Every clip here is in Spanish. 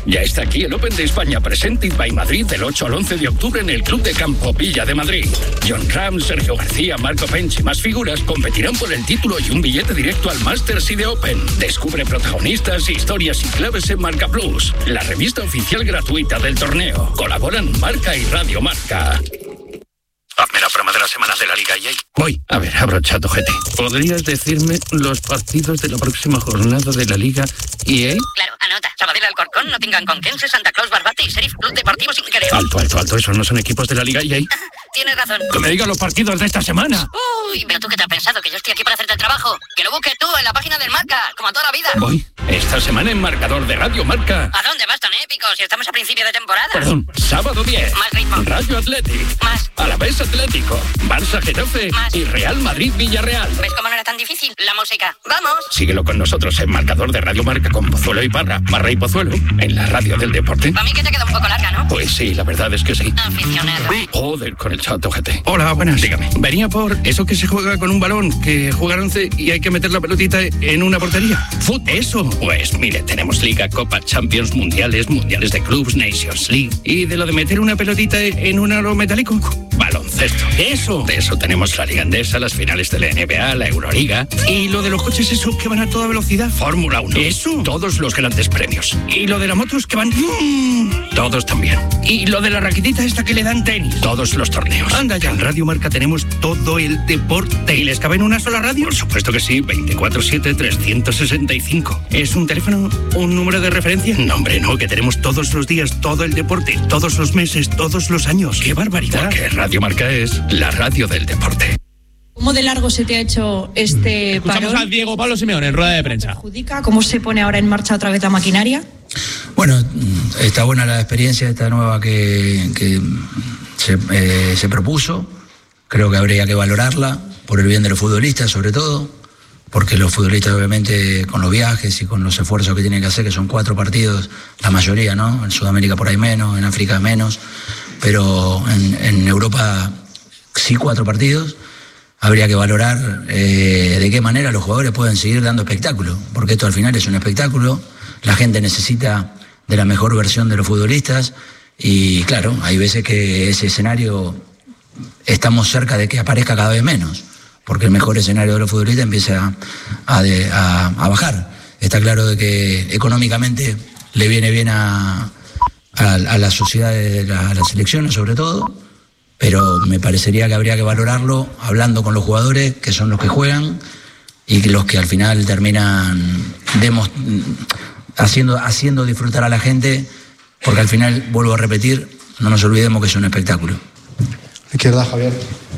Ya está aquí el Open de España Presented by Madrid del 8 al 11 de octubre en el Club de Campo Villa de Madrid. John Ram, Sergio García, Marco Pench y más figuras competirán por el título y un billete directo al Masters y de Open. Descubre protagonistas, historias y claves en Marca Plus, la revista oficial gratuita del torneo. Colaboran Marca y Radio Marca. Hazme la promo de la semana de la Liga EA. Voy. A ver, abro ChatGPT. ¿Podrías decirme los partidos de la próxima jornada de la Liga EA? Claro, anota. Sabadell, Alcorcón, Nottingham, Conquense, Santa Claus, Barbate y Sheriff Club Deportivo Sinquereo. Alto. ¿Esos no son equipos de la Liga EA? Tienes razón. Que me digan los partidos de esta semana. Uy, pero tú qué te has pensado, que yo estoy aquí para hacerte el trabajo. Que lo busques tú en la página del Marca, como toda la vida. Voy. Esta semana en marcador de Radio Marca. ¿A dónde vas tan épico si estamos a principio de temporada? Perdón, sábado 10. Más ritmo. Rayo Athletic. Más. Alavés Atlético. Barça Getafe. Más. Y Real Madrid Villarreal. ¿Ves cómo no era tan difícil? La música. ¡Vamos! Síguelo con nosotros en marcador de Radio Marca con Pozuelo y Parra. Barra y Pozuelo. En la radio del deporte. Para mí que te queda un poco larga, ¿no? Pues sí, la verdad es que sí. Aficionado. Joder, con el ChatGPT. Hola, buenas. Dígame. Venía por eso que se juega con un balón, que juega 11 y hay que meter la pelotita en una portería. ¡Fut! Eso. Pues mire, tenemos Liga, Copa, Champions, Mundiales de Clubs, Nations League. Y de lo de meter una pelotita en un aro metálico, baloncesto. ¡Eso! De eso tenemos la Liga Endesa, las finales de la NBA, la Euroliga. Y lo de los coches esos que van a toda velocidad, Fórmula 1. ¡Eso! Todos los grandes premios. Y lo de las motos que van... Todos también. Y lo de la raquetita esta que le dan tenis. Todos los torneos. Anda ya. En Radio Marca tenemos todo el deporte. ¿Y les cabe en una sola radio? Por supuesto que sí. 24/7, 365. ¿Es un teléfono? ¿Un número de referencia? No, hombre, no. Que tenemos todos los días, todo el deporte. Todos los meses, todos los años. ¡Qué barbaridad! Porque Radio Marca es la radio del deporte. ¿Cómo de largo se te ha hecho este parón? Escuchamos a Diego Pablo Simeone en rueda de prensa. ¿Cómo se pone ahora en marcha otra vez la maquinaria? Bueno, está buena la experiencia esta nueva que se propuso. Creo que habría que valorarla por el bien de los futbolistas, sobre todo, porque los futbolistas obviamente con los viajes y con los esfuerzos que tienen que hacer, que son 4 partidos, la mayoría, ¿no? En Sudamérica por ahí menos, en África menos, pero en Europa sí 4 partidos. Habría que valorar de qué manera los jugadores pueden seguir dando espectáculo, porque esto al final es un espectáculo, la gente necesita de la mejor versión de los futbolistas y claro, hay veces que ese escenario estamos cerca de que aparezca cada vez menos, porque el mejor escenario de los futbolistas empieza a bajar. Está claro de que económicamente le viene bien a las sociedades, a las selecciones sobre todo, pero me parecería que habría que valorarlo hablando con los jugadores, que son los que juegan y que los que al final terminan haciendo disfrutar a la gente, porque al final, vuelvo a repetir, no nos olvidemos que es un espectáculo. Izquierda, Javier.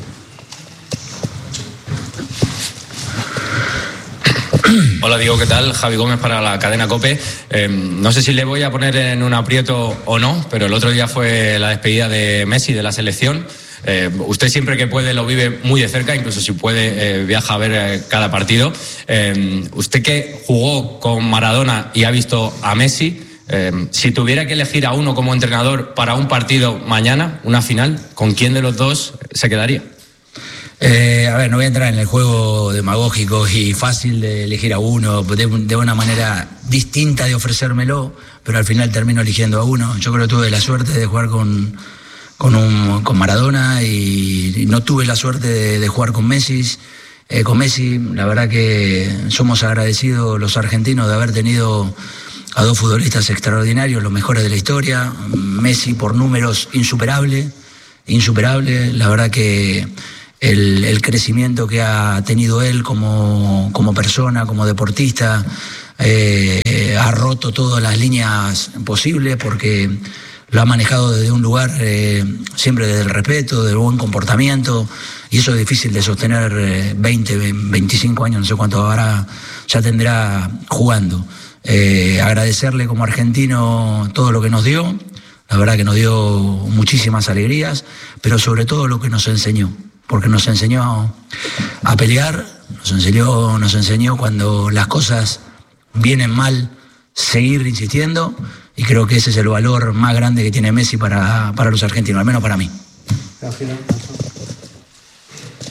Hola Diego, ¿qué tal? Javi Gómez para la cadena COPE. No sé si le voy a poner en un aprieto o no, pero el otro día fue la despedida de Messi de la selección. Usted siempre que puede lo vive muy de cerca, incluso si puede viaja a ver cada partido. Usted que jugó con Maradona y ha visto a Messi, si tuviera que elegir a uno como entrenador para un partido mañana, una final, ¿con quién de los dos se quedaría? A ver, no voy a entrar en el juego demagógico y fácil de elegir a uno, de una manera distinta de ofrecérmelo, pero al final termino eligiendo a uno. Yo creo que tuve la suerte de jugar con Maradona y no tuve la suerte de jugar con Messi. La verdad que somos agradecidos los argentinos de haber tenido a 2 futbolistas extraordinarios, los mejores de la historia. Messi por números insuperable. La verdad que el crecimiento que ha tenido él como persona, como deportista, ha roto todas las líneas posibles porque lo ha manejado desde un lugar siempre desde el respeto, del buen comportamiento, y eso es difícil de sostener 25 años, no sé cuánto ahora ya tendrá jugando. Agradecerle como argentino todo lo que nos dio, la verdad que nos dio muchísimas alegrías, pero sobre todo lo que nos enseñó, porque nos enseñó a pelear, nos enseñó cuando las cosas vienen mal, seguir insistiendo, y creo que ese es el valor más grande que tiene Messi para los argentinos, al menos para mí.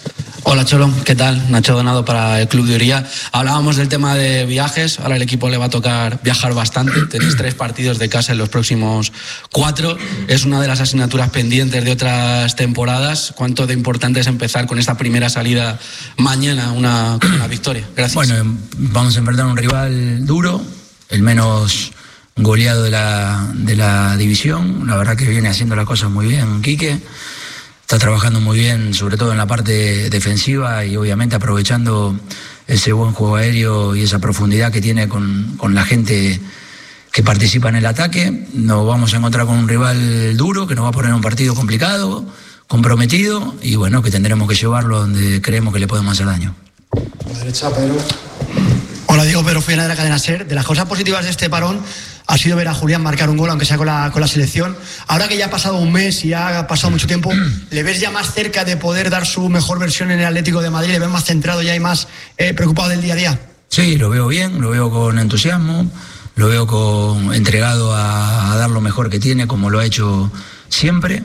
Hola Cholo, ¿qué tal? Nacho Donado para el Club de Uría. Hablábamos del tema de viajes, ahora el equipo le va a tocar viajar bastante, tenéis 3 partidos de casa en los próximos 4, es una de las asignaturas pendientes de otras temporadas. ¿Cuánto de importante es empezar con esta primera salida mañana, con una victoria? Gracias. Bueno, vamos a enfrentar a un rival duro, el menos goleado de la división. La verdad que viene haciendo las cosas muy bien Quique, está trabajando muy bien, sobre todo en la parte defensiva y obviamente aprovechando ese buen juego aéreo y esa profundidad que tiene con la gente que participa en el ataque. Nos vamos a encontrar con un rival duro que nos va a poner un partido complicado, comprometido y bueno, que tendremos que llevarlo donde creemos que le podemos hacer daño. A la derecha, Pedro. Hola Diego, Pedro Fiena de la cadena SER. De las cosas positivas de este parón ha sido ver a Julián marcar un gol, aunque sea con la selección. Ahora que ya ha pasado un mes y ha pasado mucho tiempo, ¿le ves ya más cerca de poder dar su mejor versión en el Atlético de Madrid? ¿Le ves más centrado ya y más preocupado del día a día? Sí, lo veo bien, lo veo con entusiasmo, lo veo entregado a dar lo mejor que tiene, como lo ha hecho siempre.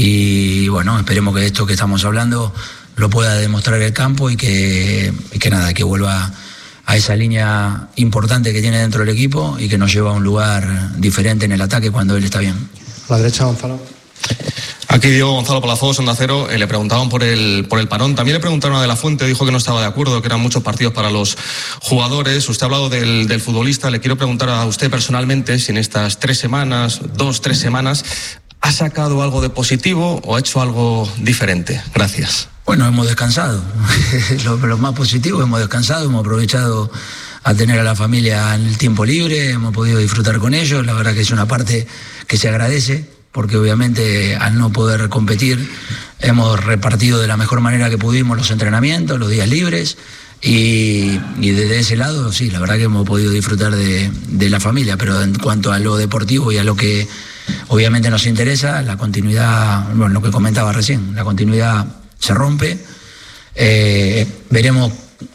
Y bueno, esperemos que esto que estamos hablando lo pueda demostrar el campo y que vuelva a esa línea importante que tiene dentro del equipo y que nos lleva a un lugar diferente en el ataque cuando él está bien. A la derecha, Gonzalo. Aquí Diego Gonzalo Palafox, Onda Cero. Le preguntaban por el parón. También le preguntaron a De la Fuente, dijo que no estaba de acuerdo, que eran muchos partidos para los jugadores. Usted ha hablado del futbolista. Le quiero preguntar a usted personalmente si en estas 3 semanas, 2-3 semanas, ¿ha sacado algo de positivo o ha hecho algo diferente? Gracias. Bueno, hemos descansado. Lo más positivo, hemos descansado, hemos aprovechado a tener a la familia en el tiempo libre, hemos podido disfrutar con ellos. La verdad que es una parte que se agradece, porque obviamente al no poder competir hemos repartido de la mejor manera que pudimos los entrenamientos, los días libres y desde ese lado sí, la verdad que hemos podido disfrutar de la familia. Pero en cuanto a lo deportivo y a lo que obviamente nos interesa, la continuidad, bueno, lo que comentaba recién, la continuidad se rompe. Veremos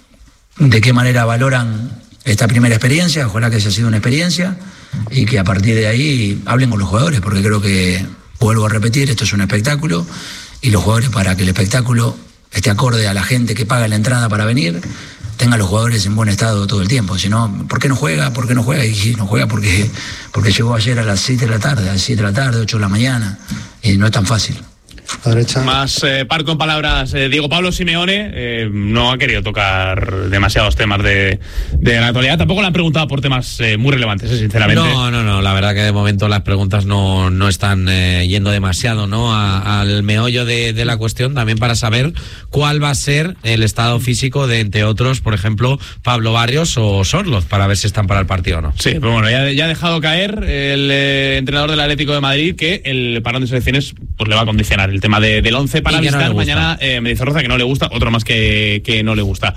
de qué manera valoran esta primera experiencia, ojalá que haya sido una experiencia y que a partir de ahí hablen con los jugadores, porque creo que, vuelvo a repetir, esto es un espectáculo y los jugadores, para que el espectáculo esté acorde a la gente que paga la entrada para venir, tengan los jugadores en buen estado todo el tiempo. Si no, ¿por qué no juega? ¿Por qué no juega? Y no juega porque llegó ayer a las 7 de la tarde, a las 7 de la tarde, 8 de la mañana, y no es tan fácil. A la derecha. Más parco en palabras, Diego Pablo Simeone no ha querido tocar demasiados temas de la actualidad. Tampoco le han preguntado por temas muy relevantes, sinceramente. No, la verdad que de momento las preguntas no están yendo demasiado, ¿no? Al meollo de la cuestión, también para saber cuál va a ser el estado físico de, entre otros, por ejemplo, Pablo Barrios o Sorloz, para ver si están para el partido o no. Sí, pero bueno, ya ha dejado caer el entrenador del Atlético de Madrid que el parón de selecciones pues le va a condicionar el tema del 11 para visitar mañana Mendizorroza, que no le gusta, otro más que no le gusta.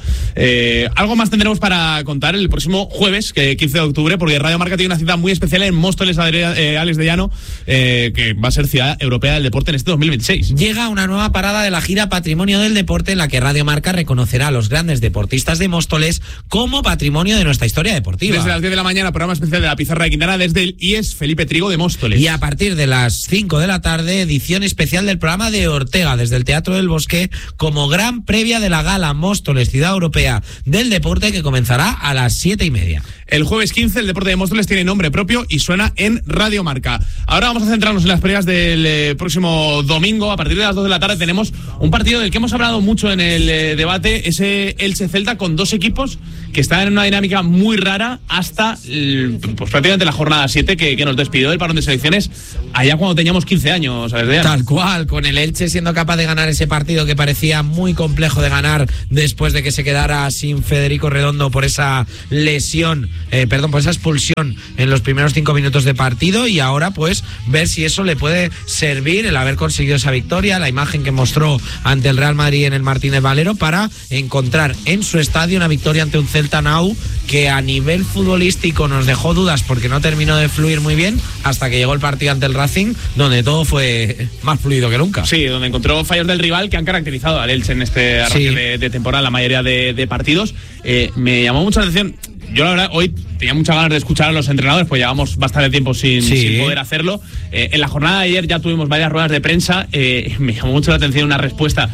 Algo más tendremos para contar el próximo jueves, que 15 de octubre, porque Radio Marca tiene una cita muy especial en Móstoles, Alex de Llano, que va a ser Ciudad Europea del Deporte en este 2026. Llega una nueva parada de la gira Patrimonio del Deporte, en la que Radio Marca reconocerá a los grandes deportistas de Móstoles como patrimonio de nuestra historia deportiva. Desde las 10 de la mañana, programa especial de la Pizarra de Quintana desde el IES Felipe Trigo de Móstoles. Y a partir de las 5 de la tarde, edición especial del programa de Ortega desde el Teatro del Bosque, como gran previa de la gala Móstoles Ciudad Europea del Deporte, que comenzará a las 7:30. El jueves 15 el Deporte de Móstoles tiene nombre propio y suena en Radio Marca. Ahora vamos a centrarnos en las previas del próximo domingo. A partir de las 2 de la tarde tenemos un partido del que hemos hablado mucho en el debate, ese Elche-Celta, con dos equipos que están en una dinámica muy rara hasta pues prácticamente la jornada 7 que nos despidió del parón de selecciones allá cuando teníamos 15 años. Tal cual, con el Elche siendo capaz de ganar ese partido que parecía muy complejo de ganar después de que se quedara sin Federico Redondo por esa lesión, por esa expulsión en los primeros 5 minutos de partido, y ahora pues ver si eso le puede servir, el haber conseguido esa victoria, la imagen que mostró ante el Real Madrid en el Martínez Valero, para encontrar en su estadio una victoria ante un Celta Now que a nivel futbolístico nos dejó dudas porque no terminó de fluir muy bien hasta que llegó el partido ante el Racing, donde todo fue más fluido que nunca. Sí, donde encontró fallos del rival que han caracterizado al Elche en este arranque de temporada, la mayoría de partidos. Me llamó mucho la atención. Yo la verdad hoy tenía muchas ganas de escuchar a los entrenadores, pues llevamos bastante tiempo sin poder hacerlo. En la jornada de ayer ya tuvimos varias ruedas de prensa. Me llamó mucho la atención una respuesta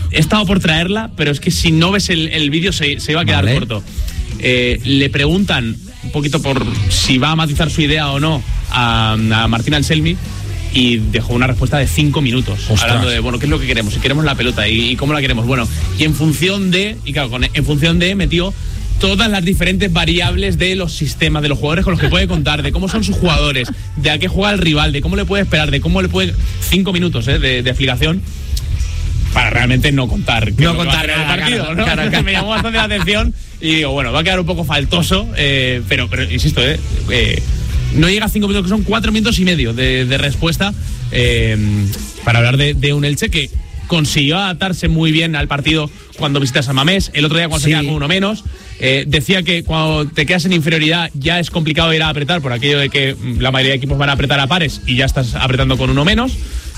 he estado por traerla, pero es que si no ves el vídeo se iba a quedar corto. Le preguntan un poquito por si va a matizar su idea o no a Martín Anselmi, y dejó una respuesta de 5 minutos. Ostras. Hablando de, bueno, ¿qué es lo que queremos? Si queremos la pelota y cómo la queremos. Bueno, y en función de metió todas las diferentes variables de los sistemas, de los jugadores con los que puede contar, de cómo son sus jugadores, de a qué juega el rival, de cómo le puede esperar, de cómo le puede... 5 minutos de explicación para realmente no contar nada el partido, ¿no? Claro. Me llamó bastante la atención y digo, bueno, va a quedar un poco faltoso, pero insisto, no llega a 5 minutos, que son 4 minutos y medio de respuesta, para hablar de un Elche que consiguió adaptarse muy bien al partido cuando visitas a Mamés. El otro día cuando se queda con uno menos, decía que cuando te quedas en inferioridad ya es complicado ir a apretar, por aquello de que la mayoría de equipos van a apretar a pares y ya estás apretando con uno menos.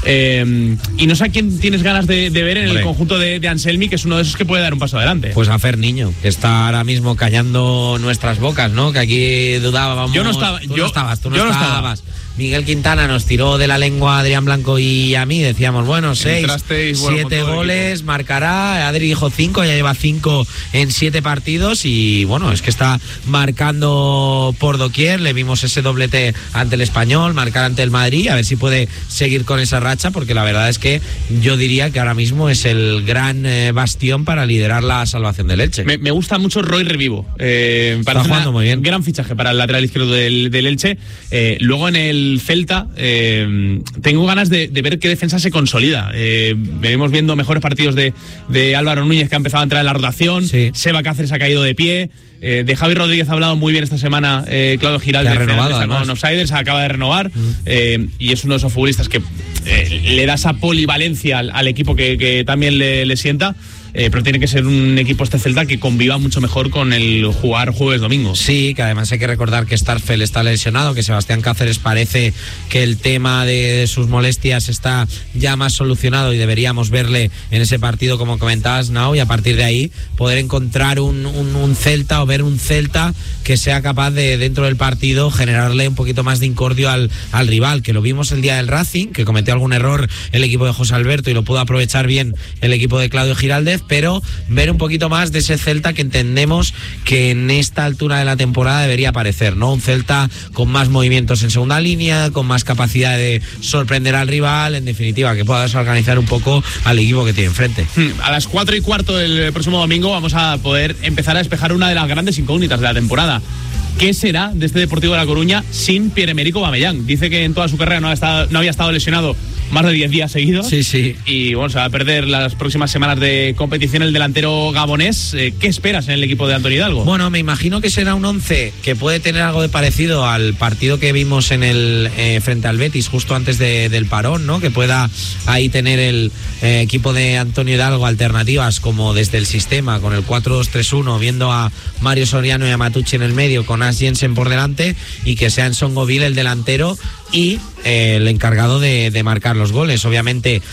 Y no sé a quién tienes ganas de ver en el conjunto de Anselmi, que es uno de esos que puede dar un paso adelante. Pues a Fer Niño, que está ahora mismo callando nuestras bocas, ¿no? Que aquí dudábamos. Yo no estaba. Tú no estabas. Miguel Quintana nos tiró de la lengua a Adrián Blanco y a mí, decíamos, bueno, 6, 7 goles, marcará. Adri dijo 5, ya lleva 5 en 7 partidos y bueno, es que está marcando por doquier. Le vimos ese doblete ante el Español, marcar ante el Madrid, a ver si puede seguir con esa racha, porque la verdad es que yo diría que ahora mismo es el gran bastión para liderar la salvación del Elche. Me gusta mucho Roy Revivo. Está jugando muy bien. Gran fichaje para el lateral izquierdo del Elche. Luego en el Celta tengo ganas de ver qué defensa se consolida. Venimos viendo mejores partidos de Álvaro Núñez, que ha empezado a entrar en la rotación. Seba Cáceres ha caído de pie. De Javi Rodríguez ha hablado muy bien esta semana Claudio Giraldez, con Offsiders, acaba de renovar, y es uno de esos futbolistas que le da esa polivalencia al equipo que también le sienta. Pero tiene que ser un equipo este Celta que conviva mucho mejor con el jugar jueves-domingo. Sí, que además hay que recordar que Starfel está lesionado, que Sebastián Cáceres parece que el tema de sus molestias está ya más solucionado y deberíamos verle en ese partido, como comentabas, Nao, y a partir de ahí poder encontrar un Celta o ver un Celta que sea capaz de, dentro del partido, generarle un poquito más de incordio al rival, que lo vimos el día del Racing, que cometió algún error el equipo de José Alberto y lo pudo aprovechar bien el equipo de Claudio Giraldez, pero ver un poquito más de ese Celta que entendemos que en esta altura de la temporada debería aparecer, ¿no? Un Celta con más movimientos en segunda línea, con más capacidad de sorprender al rival, en definitiva, que pueda desorganizar un poco al equipo que tiene enfrente. A las 4:15 del próximo domingo vamos a poder empezar a despejar una de las grandes incógnitas de la temporada. ¿Qué será de este Deportivo de La Coruña sin Pierre-Emerick Aubameyang? Dice que en toda su carrera no había estado lesionado más de 10 días seguidos. Sí. Y bueno, se va a perder las próximas semanas de competición el delantero gabonés. ¿Qué esperas en el equipo de Antonio Hidalgo? Bueno, me imagino que será un 11 que puede tener algo de parecido al partido que vimos en el frente al Betis justo antes del parón, ¿no? Que pueda ahí tener el equipo de Antonio Hidalgo alternativas como desde el sistema, con el 4-2-3-1, viendo a Mario Soriano y a Matucci en el medio, con As Jensen por delante, y que sea Nsongoville el delantero y el encargado de marcar los goles. Obviamente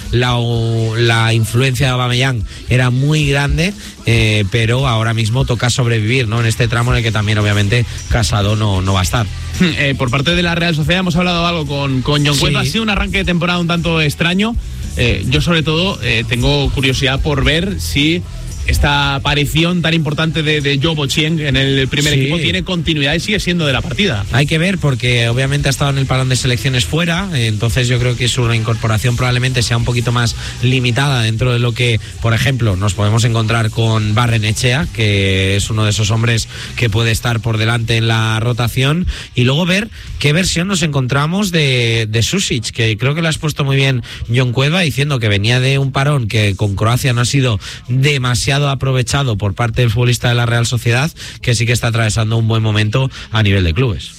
la influencia de Aubameyang era muy grande, pero ahora mismo toca sobrevivir, ¿no? En este tramo en el que también obviamente Casado no va a estar. Por parte de la Real Sociedad hemos hablado algo con John Cueva. Ha sido un arranque de temporada un tanto extraño. Yo sobre todo tengo curiosidad por ver si esta aparición tan importante de Joe Bochieng en el primer equipo tiene continuidad y sigue siendo de la partida. Hay que ver, porque obviamente ha estado en el parón de selecciones fuera, entonces yo creo que su reincorporación probablemente sea un poquito más limitada dentro de lo que, por ejemplo, nos podemos encontrar con Barrenechea, que es uno de esos hombres que puede estar por delante en la rotación, y luego ver qué versión nos encontramos de Susic, que creo que lo has puesto muy bien John Cueva, diciendo que venía de un parón que con Croacia no ha sido demasiado aprovechado por parte del futbolista de la Real Sociedad, que sí que está atravesando un buen momento a nivel de clubes.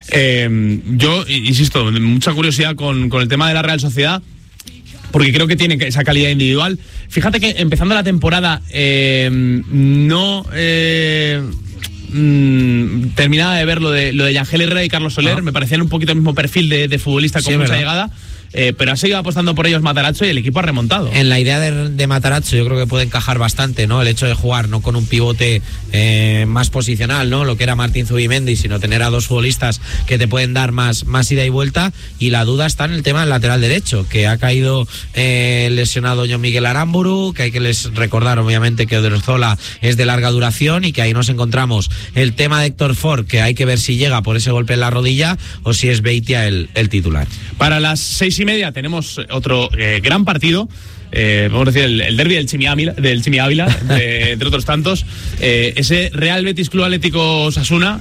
Yo insisto, mucha curiosidad con el tema de la Real Sociedad, porque creo que tiene esa calidad individual. Fíjate que empezando la temporada no terminaba de ver lo de Yangel Herrera y Carlos Soler, me parecían un poquito el mismo perfil de futbolista con mucha llegada. Pero ha seguido apostando por ellos Matarazzo y el equipo ha remontado. En la idea de Matarazzo yo creo que puede encajar bastante, ¿no? El hecho de jugar no con un pivote más posicional, ¿no? Lo que era Martín Zubimendi, sino tener a dos futbolistas que te pueden dar más ida y vuelta. Y la duda está en el tema del lateral derecho, que ha caído lesionado John Miguel Aramburu, que hay que les recordar obviamente que Odriozola es de larga duración y que ahí nos encontramos el tema de Héctor Ford, que hay que ver si llega por ese golpe en la rodilla o si es Beitia el titular. Para las 6:30 tenemos otro gran partido, vamos a decir el derbi del Chimi Ávila, entre otros tantos, ese Real Betis Club Atlético Osasuna,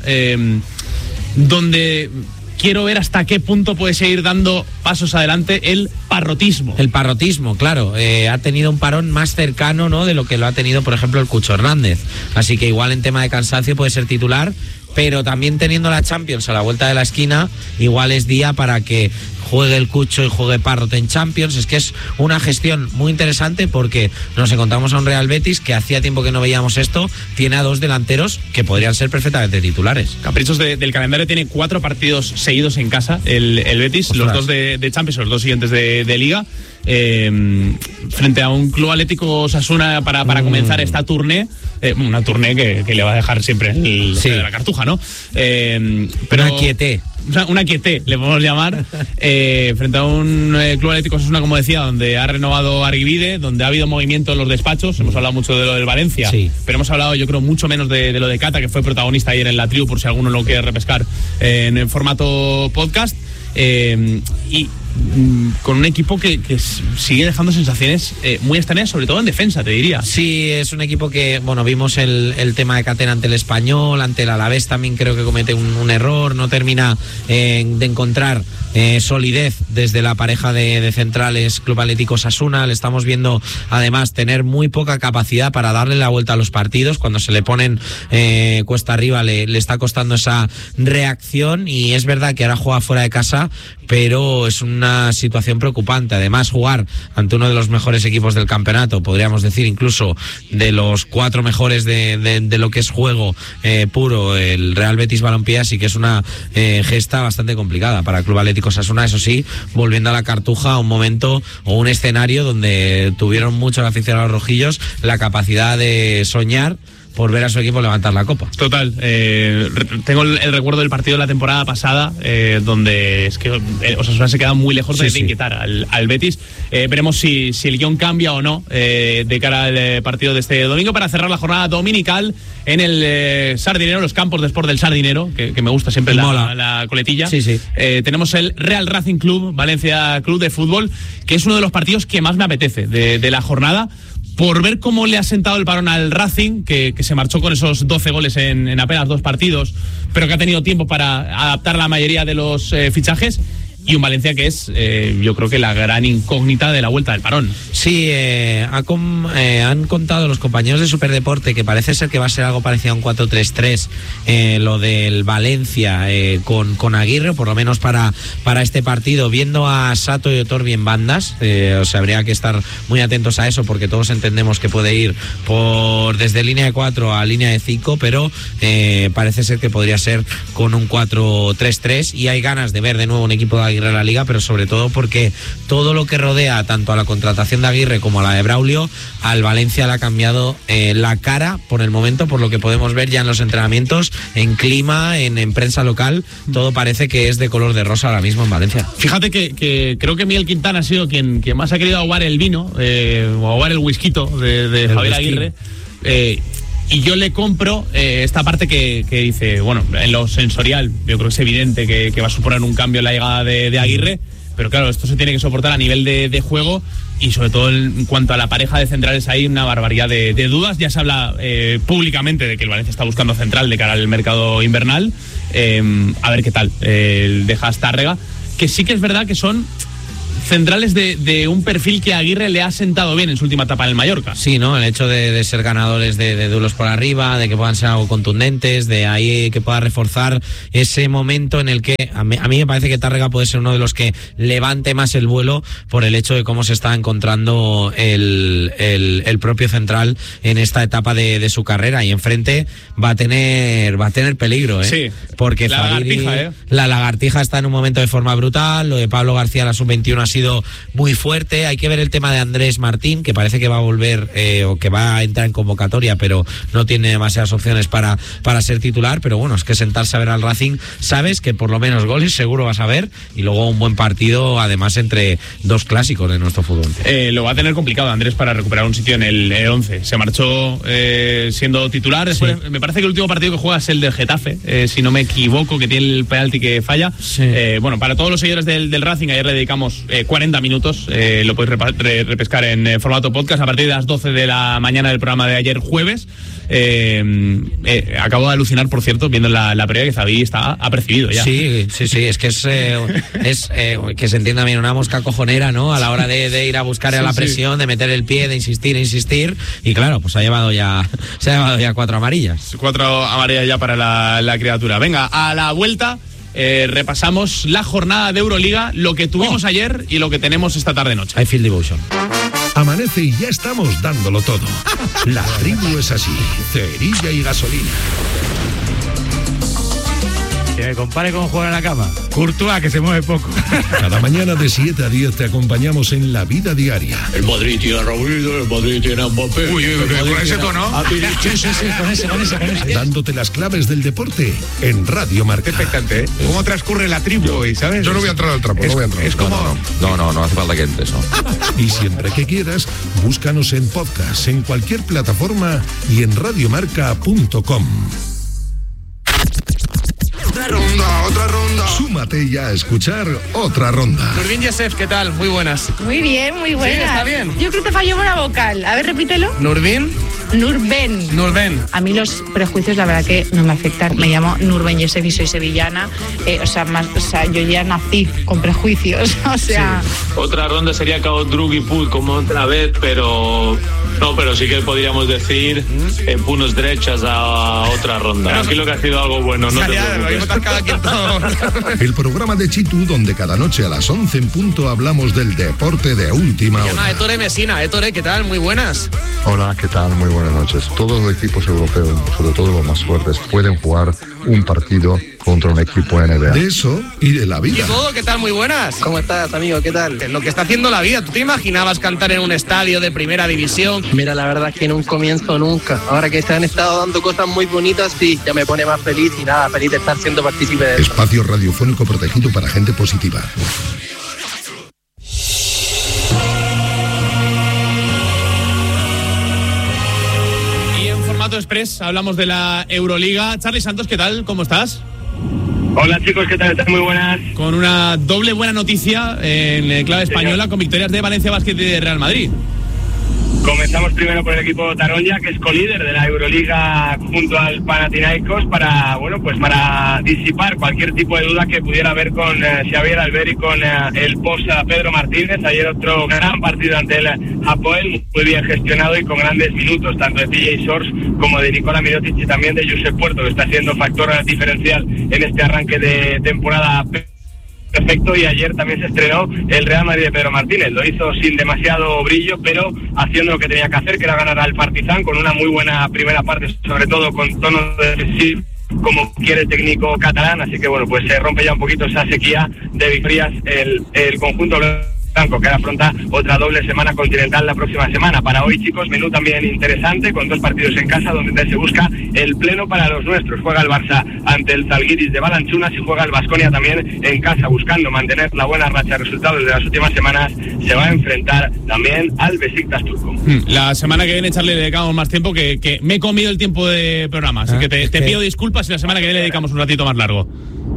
donde quiero ver hasta qué punto puede seguir dando pasos adelante el parrotismo. El parrotismo, claro. Ha tenido un parón más cercano, ¿no?, de lo que lo ha tenido, por ejemplo, el Cucho Hernández. Así que igual en tema de cansancio puede ser titular, pero también teniendo la Champions a la vuelta de la esquina, igual es día para que juegue el Cucho y juegue Parrot en Champions. Es que es una gestión muy interesante porque nos encontramos a un Real Betis que hacía tiempo que no veíamos esto, tiene a dos delanteros que podrían ser perfectamente titulares. Caprichos del calendario, tiene 4 partidos seguidos en casa el Betis. Ostras. Los 2 de Champions, los 2 siguientes de Liga, frente a un Club Atlético Osasuna para comenzar esta tournée, una tournée que le va a dejar siempre en la cartuja, ¿no? Pero una quiete, le podemos llamar, frente a un Club Atlético Osasuna, como decía, donde ha renovado Arguibide, donde ha habido movimiento en los despachos. Hemos hablado mucho de lo del Valencia, pero hemos hablado, yo creo, mucho menos de lo de Cata, que fue protagonista ayer en la tribu, por si alguno lo quiere repescar en el formato podcast. Y con un equipo que sigue dejando sensaciones muy extrañas, sobre todo en defensa, te diría. Sí, es un equipo que, bueno, vimos el tema de Catena ante el Español, ante el Alavés también creo que comete un error, no termina de encontrar solidez desde la pareja de centrales Club Atlético Osasuna. Le estamos viendo además tener muy poca capacidad para darle la vuelta a los partidos. Cuando se le ponen cuesta arriba le está costando esa reacción, y es verdad que ahora juega fuera de casa, pero es una situación preocupante. Además, jugar ante uno de los mejores equipos del campeonato, podríamos decir incluso de los 4 mejores de lo que es juego puro, el Real Betis Balompié, así que es una gesta bastante complicada para el Club Atlético Osasuna. Eso sí, volviendo a la cartuja, un momento o un escenario donde tuvieron muchos aficionados rojillos la capacidad de soñar por ver a su equipo levantar la copa. Total. Tengo el recuerdo del partido de la temporada pasada, donde es que Osasuna se queda muy lejos de inquietar al Betis. Veremos si el guión cambia o no de cara al partido de este domingo, para cerrar la jornada dominical en el Sardinero, los campos de Sport del Sardinero, que me gusta siempre la coletilla. Tenemos el Real Racing Club, Valencia Club de Fútbol, que es uno de los partidos que más me apetece de la jornada, por ver cómo le ha sentado el parón al Racing, que se marchó con esos 12 goles en apenas 2 partidos, pero que ha tenido tiempo para adaptar la mayoría de los fichajes. Y un Valencia que es, yo creo que la gran incógnita de la vuelta del parón. Sí, han contado los compañeros de Superdeporte que parece ser que va a ser algo parecido a un 4-3-3, lo del Valencia con Aguirre, o por lo menos para este partido, viendo a Sato y Otorbi en bandas. O sea, habría que estar muy atentos a eso, porque todos entendemos que puede ir desde línea de 4 a línea de 5, pero parece ser que podría ser con un 4-3-3, y hay ganas de ver de nuevo un equipo de Aguirre en la Liga, pero sobre todo porque todo lo que rodea tanto a la contratación de Aguirre como a la de Braulio, al Valencia le ha cambiado la cara por el momento, por lo que podemos ver ya en los entrenamientos, en clima, en prensa local. Todo parece que es de color de rosa ahora mismo en Valencia. Fíjate que creo que Miguel Quintana ha sido quien más ha querido aguar el vino, o aguar el whisky de Javier Aguirre. Y yo le compro esta parte que dice, bueno, en lo sensorial yo creo que es evidente que va a suponer un cambio en la llegada de Aguirre, pero claro, esto se tiene que soportar a nivel de juego, y sobre todo en cuanto a la pareja de centrales hay una barbaridad de dudas. Ya se habla públicamente de que el Valencia está buscando central de cara al mercado invernal. A ver qué tal deja Tárrega, que sí que es verdad que son centrales de un perfil que a Aguirre le ha sentado bien en su última etapa en el Mallorca. Sí, ¿no? El hecho de ser ganadores de duelos por arriba, de que puedan ser algo contundentes, de ahí que pueda reforzar ese momento en el que a mí me parece que Tárrega puede ser uno de los que levante más el vuelo por el hecho de cómo se está encontrando el propio central en esta etapa de su carrera, y enfrente va a tener peligro, ¿eh? Sí. Porque la lagartija está en un momento de forma brutal. Lo de Pablo García, la sub-21, ha sido muy fuerte. Hay que ver el tema de Andrés Martín, que parece que va a volver o que va a entrar en convocatoria, pero no tiene demasiadas opciones para ser titular. Pero bueno, es que sentarse a ver al Racing, sabes que por lo menos goles seguro vas a ver, y luego un buen partido, además, entre dos clásicos de nuestro fútbol. Lo va a tener complicado Andrés para recuperar un sitio en el 11. Se marchó siendo titular. Después, sí. Me parece que el último partido que juega es el del Getafe, si no me equivoco, que tiene el penalti que falla. Sí. Bueno, para todos los seguidores del Racing, ayer le dedicamos 40 minutos. Lo podéis repescar en formato podcast a partir de las 12 de la mañana del programa de ayer jueves. Acabo de alucinar, por cierto, viendo la previa, que Xavi está apercibido ya. Sí, es que es que se entienda bien, una mosca cojonera, ¿no? A la hora de ir a buscar a la presión, de meter el pie, de insistir, y claro, pues se ha llevado ya 4 amarillas. 4 amarillas ya para la criatura. Venga, a la vuelta repasamos la jornada de Euroliga, lo que tuvimos ayer y lo que tenemos esta tarde-noche. I feel devotion. Amanece y ya estamos dándolo todo. La tribu es así, cerilla y gasolina. Que me compare cómo juega en la cama. Courtois, que se mueve poco. Cada mañana de 7 a 10 te acompañamos en la vida diaria. El Madrid tiene a Raúl, el Madrid tiene a Mbappé. Uy, con ese tono. Sí, con ese. Dándote las claves del deporte en Radio Marca. Expectante, ¿eh? ¿Cómo transcurre la tribu hoy, sabes? Yo no voy a entrar al trapo, no voy a entrar. Es como... No hace falta que entres, ¿no? Y siempre que quieras, búscanos en podcast, en cualquier plataforma y en radiomarca.com. Otra ronda. Súmate ya a escuchar otra ronda. Nurbin Yesef, ¿qué tal? Muy buenas. Muy bien, muy buenas. Sí, está bien. Yo creo que falló una vocal. A ver, repítelo. Nurbin. A mí los prejuicios, la verdad que no me afectan. Me llamo Nurbin Yesef y soy sevillana. Yo ya nací con prejuicios. Sí. Otra ronda sería Cao Drug y Put como otra vez, pero sí que podríamos decir en punos derechas a otra ronda. Tranquilo que ha sido algo bueno, no te preocupes. El programa de Chitu, donde cada noche a las 11 en punto hablamos del deporte de última hora. Ettore Messina. Ettore, ¿qué tal? Muy buenas. Hola, ¿qué tal? Muy buenas noches. Todos los equipos europeos, sobre todo los más fuertes, pueden jugar un partido contra un equipo NBA. De eso y de la vida. ¿Y todo? ¿Qué tal? Muy buenas. ¿Cómo estás, amigo? ¿Qué tal? Lo que está haciendo la vida. ¿Tú te imaginabas cantar en un estadio de primera división? Mira, la verdad es que en un comienzo nunca. Ahora que se han estado dando cosas muy bonitas, sí, ya me pone más feliz y nada, feliz de estar siendo partícipe de eso. Espacio radiofónico protegido para gente positiva. Express, hablamos de la Euroliga. Charly Santos, ¿qué tal? ¿Cómo estás? Hola chicos, ¿qué tal? ¿Están muy buenas? Con una doble buena noticia en clave española, con victorias de Valencia Basket y de Real Madrid. Comenzamos primero por el equipo Taronja, que es colíder de la Euroliga junto al Panathinaikos, para disipar cualquier tipo de duda que pudiera haber con Xavier Albert y con el post Pedro Martínez. Ayer otro gran partido ante el Hapoel, muy bien gestionado y con grandes minutos, tanto de PJ Source como de Nikola Mirotic y también de Josep Puerto, que está siendo factor diferencial en este arranque de temporada perfecto. Y ayer también se estrenó el Real Madrid de Pedro Martínez. Lo hizo sin demasiado brillo, pero haciendo lo que tenía que hacer, que era ganar al Partizan, con una muy buena primera parte, sobre todo con tono defensivo, como quiere el técnico catalán. Así que bueno, pues se rompe ya un poquito esa sequía de victorias el conjunto blanco, que ahora afronta otra doble semana continental la próxima semana. Para hoy, chicos, menú también interesante, con 2 partidos en casa donde se busca el pleno para los nuestros. Juega el Barça ante el Zalgiris de Balanchunas y juega el Baskonia también en casa, buscando mantener la buena racha de resultados de las últimas semanas. Se va a enfrentar también al Besiktas turco. La semana que viene, Charly, le dedicamos más tiempo, que me he comido el tiempo de programa, así que te pido disculpas si la semana que viene le dedicamos un ratito más largo.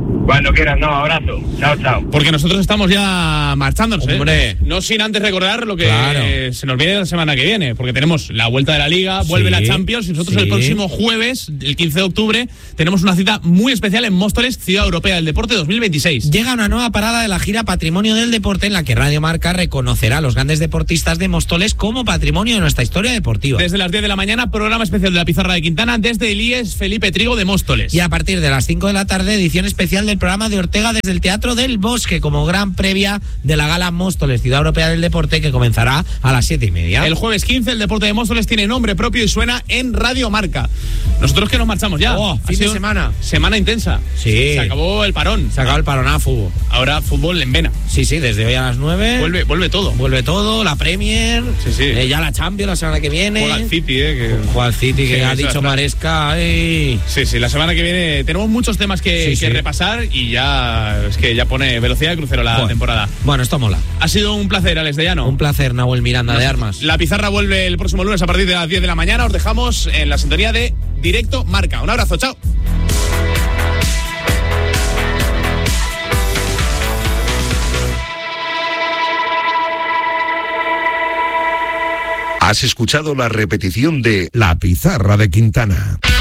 Cuando quieras, no, abrazo. Chao, chao. Porque nosotros estamos ya marchándonos, Hombre. No sin antes recordar lo que se nos viene la semana que viene, porque tenemos la vuelta de la Liga, vuelve la Champions, y nosotros el próximo jueves, el 15 de octubre, tenemos una cita muy especial en Móstoles, Ciudad Europea del Deporte 2026. Llega una nueva parada de la gira Patrimonio del Deporte, en la que Radio Marca reconocerá a los grandes deportistas de Móstoles como patrimonio de nuestra historia deportiva. Desde las 10 de la mañana, programa especial de la Pizarra de Quintana, desde el IES Felipe Trigo de Móstoles. Y a partir de las 5 de la tarde, edición especial del programa de Ortega desde el Teatro del Bosque, como gran previa de la gala Móstoles Ciudad Europea del Deporte, que comenzará a las 7:30. El jueves 15 el Deporte de Móstoles tiene nombre propio y suena en Radio Marca. Nosotros que nos marchamos ya. Fin de semana. Semana intensa. Sí. Se acabó el parón. Se acabó el parón a fútbol. Ahora fútbol en vena. Sí, desde hoy a las 9. Vuelve todo. Vuelve todo, la Premier. Sí. Ya la Champions la semana que viene. Juega el City, Juega el City, que ha dicho Maresca. Sí, la semana que viene tenemos muchos temas que repasar, y ya es que ya pone velocidad de crucero la temporada. Bueno, esto mola. Ha sido un placer, Alex de Llano. Un placer, Nahuel Miranda de Armas. La Pizarra vuelve el próximo lunes a partir de las 10 de la mañana. Os dejamos en la sintonía de Directo Marca. Un abrazo, chao. Has escuchado la repetición de La Pizarra de Quintana.